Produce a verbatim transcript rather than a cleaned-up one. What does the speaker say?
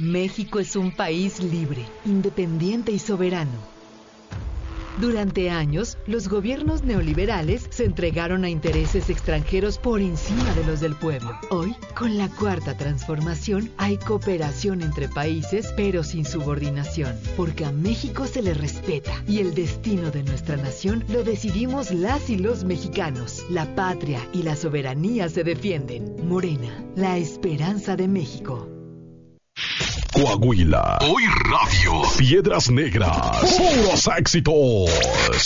México es un país libre, independiente y soberano. Durante años, los gobiernos neoliberales se entregaron a intereses extranjeros por encima de los del pueblo. Hoy, con la Cuarta Transformación, hay cooperación entre países, pero sin subordinación, porque a México se le respeta y el destino de nuestra nación lo decidimos las y los mexicanos. La patria y la soberanía se defienden. Morena, la esperanza de México. Coahuila. Hoy Radio. Piedras Negras. Puros éxitos.